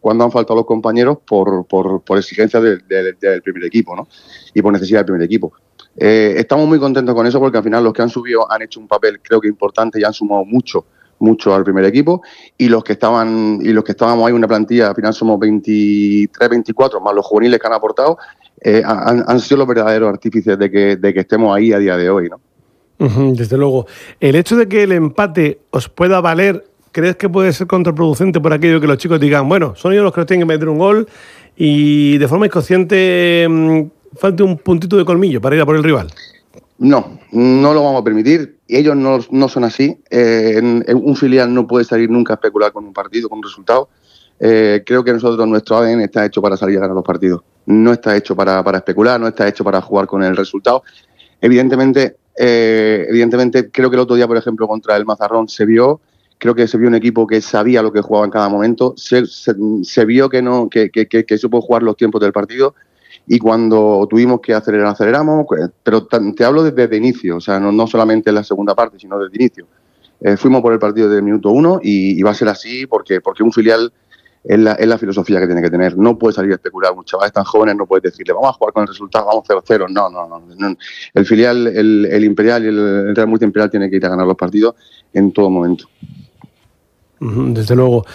cuando han faltado los compañeros por exigencias del primer equipo, ¿no? Y por necesidad del primer equipo. Estamos muy contentos con eso porque al final los que han subido han hecho un papel creo que importante y han sumado mucho al primer equipo, y los que estábamos ahí en una plantilla, al final somos 23, 24, más los juveniles que han aportado, han sido los verdaderos artífices de que estemos ahí a día de hoy, ¿no? Desde luego. El hecho de que el empate os pueda valer, ¿crees que puede ser contraproducente por aquello que los chicos digan, bueno, son ellos los que nos tienen que meter un gol y de forma inconsciente falte un puntito de colmillo para ir a por el rival? No lo vamos a permitir. Ellos no son así. Un filial no puede salir nunca a especular con un partido, con un resultado. Creo que nuestro ADN está hecho para salir a ganar los partidos. No está hecho para especular, no está hecho para jugar con el resultado. Evidentemente, creo que el otro día, por ejemplo, contra el Mazarrón creo que se vio un equipo que sabía lo que jugaba en cada momento. Se vio que supo jugar los tiempos del partido. Y cuando tuvimos que acelerar, aceleramos, pero te hablo desde inicio, o sea, no solamente en la segunda parte, sino desde inicio. Fuimos por el partido desde el minuto 1 y va a ser así porque un filial es la filosofía que tiene que tener. No puede salir a especular, un chaval tan jóvenes no puedes decirle, vamos a jugar con el resultado, vamos 0-0. No. El filial, el Imperial y el Real Murcia Imperial tiene que ir a ganar los partidos en todo momento. Desde luego.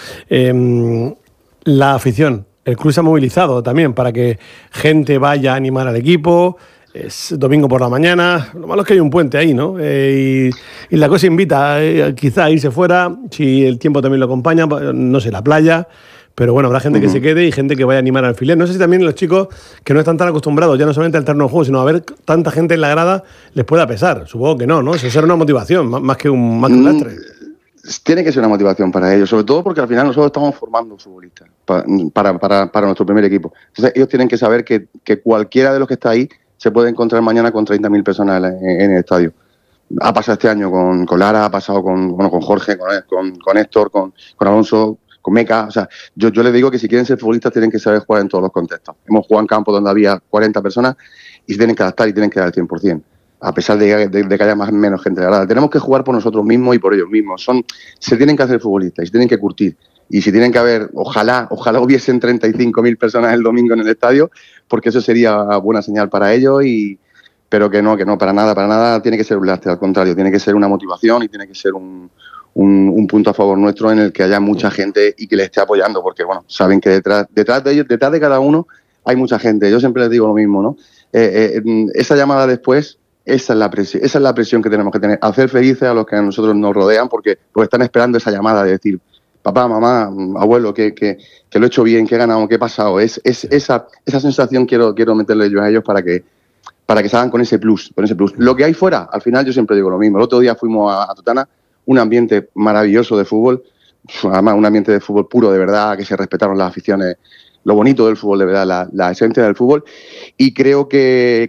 La afición. El club se ha movilizado también para que gente vaya a animar al equipo. Es domingo por la mañana. Lo malo es que hay un puente ahí, ¿no? Y la cosa invita quizá a irse fuera, si el tiempo también lo acompaña, no sé, la playa. Pero bueno, habrá gente que se quede y gente que vaya a animar al filial. No sé si también los chicos que no están tan acostumbrados ya no solamente al terreno de juego, sino a ver tanta gente en la grada les pueda pesar. Supongo que no, ¿no? Eso será una motivación, más que un lastre. Tiene que ser una motivación para ellos, sobre todo porque al final nosotros estamos formando futbolistas para nuestro primer equipo. Entonces ellos tienen que saber que cualquiera de los que está ahí se puede encontrar mañana con 30.000 personas en el estadio. Ha pasado este año con Lara, ha pasado con Jorge, con Héctor, con Alonso, con Meca. O sea, yo les digo que si quieren ser futbolistas tienen que saber jugar en todos los contextos. Hemos jugado en campos donde había 40 personas y se tienen que adaptar y tienen que dar el 100%. A pesar de que haya menos gente de grada. Tenemos que jugar por nosotros mismos y por ellos mismos. Se tienen que hacer futbolistas y se tienen que curtir. Y si tienen que haber, ojalá hubiesen 35.000 personas el domingo en el estadio, porque eso sería buena señal para ellos, pero que no, para nada tiene que ser un lastre, al contrario, tiene que ser una motivación y tiene que ser un punto a favor nuestro en el que haya mucha gente y que les esté apoyando, porque bueno, saben que detrás de ellos, detrás de cada uno, hay mucha gente. Yo siempre les digo lo mismo, ¿no? Esa llamada después, esa es la presión que tenemos que tener, hacer felices a los que a nosotros nos rodean, porque están esperando esa llamada de decir, papá, mamá, abuelo, que lo he hecho bien, que he ganado, que he pasado. Esa sensación quiero meterle yo a ellos para que salgan con ese plus. Lo que hay fuera, al final yo siempre digo lo mismo. El otro día fuimos a Totana, un ambiente maravilloso de fútbol, además un ambiente de fútbol puro, de verdad, que se respetaron las aficiones, lo bonito del fútbol, de verdad, la esencia del fútbol, y creo que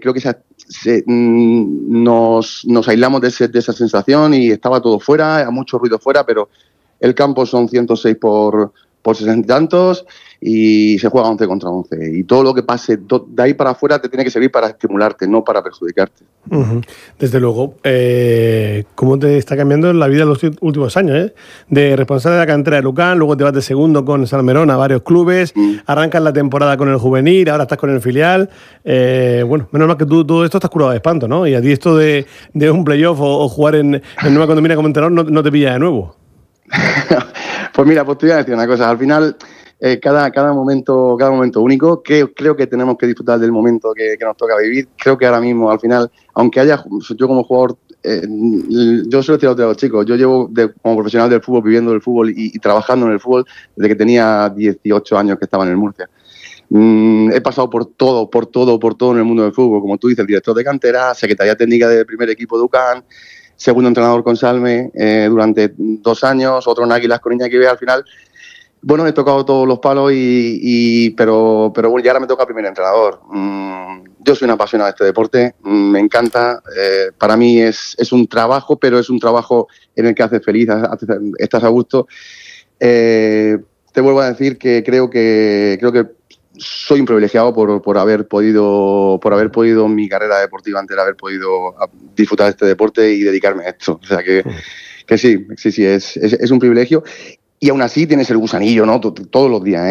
nos aislamos de esa sensación y estaba todo fuera, había mucho ruido fuera, pero el campo son 106 por 60 y tantos y se juega 11 contra 11. Y todo lo que pase de ahí para afuera te tiene que servir para estimularte, no para perjudicarte. Desde luego. ¿Cómo te está cambiando la vida en los últimos años? De responsable de la cantera de Lucan, luego te vas de segundo con Salmerón a varios clubes, arrancas la temporada con el juvenil, ahora estás con el filial. Bueno, menos mal que tú todo esto estás curado de espanto, ¿no? Y a ti esto de un playoff o jugar en Nueva Condomina como entrenador no te pilla de nuevo. Pues mira, te voy a decir una cosa. Al final, cada momento único. Creo que tenemos que disfrutar del momento que nos toca vivir. Creo que ahora mismo, al final, aunque yo como jugador, yo soy el de los chicos. Yo llevo como profesional del fútbol, viviendo del fútbol y trabajando en el fútbol desde que tenía 18 años que estaba en el Murcia. He pasado por todo en el mundo del fútbol. Como tú dices, director de cantera, secretaría técnica del primer equipo de UCAN, segundo entrenador con Salme durante 2 años, otro en Águilas con Iñaki B. Al final, bueno, he tocado todos los palos, pero bueno, y ahora me toca primer entrenador. Yo soy un apasionado de este deporte, me encanta. Para mí es un trabajo, pero es un trabajo en el que haces feliz, estás a gusto. Te vuelvo a decir que creo que soy un privilegiado por haber podido en mi carrera deportiva entera haber podido disfrutar de este deporte y dedicarme a esto. O sea que sí, es un privilegio. Y aún así tienes el gusanillo, ¿no? Todos los días, ¿eh?